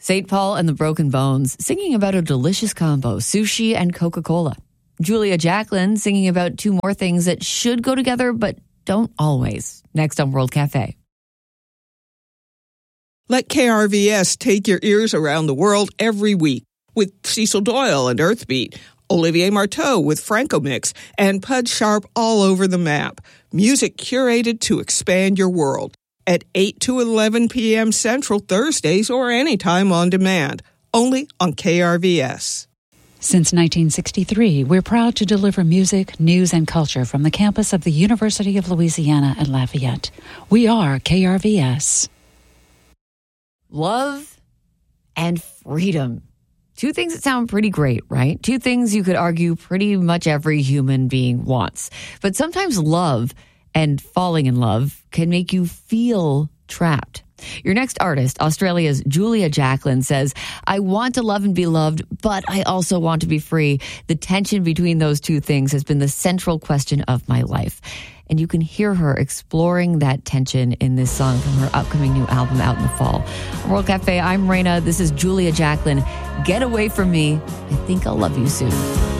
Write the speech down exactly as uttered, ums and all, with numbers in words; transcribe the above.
Saint Paul and the Broken Bones singing about a delicious combo, sushi and Coca-Cola. Julia Jacklin singing about two more things that should go together but don't always. Next on World Cafe. Let K R V S take your ears around the world every week with Cecil Doyle and Earthbeat, Olivier Marteau with Franco Mix, and Pud Sharp all over the map. Music curated to expand your world. At eight to eleven p.m. Central Thursdays or anytime on demand. Only on K R V S. Since nineteen sixty-three, we're proud to deliver music, news, and culture from the campus of the University of Louisiana at Lafayette. We are K R V S. Love and freedom. Two things that sound pretty great, right? Two things you could argue pretty much every human being wants. But sometimes love and falling in love can make you feel trapped. Your next artist, Australia's Julia Jacklin, says, I want to love and be loved, but I also want to be free. The tension between those two things has been the central question of my life. And you can hear her exploring that tension in this song from her upcoming new album out in the fall. On World Cafe, I'm Raina. This is Julia Jacklin. Get away from me. I think I'll love you soon.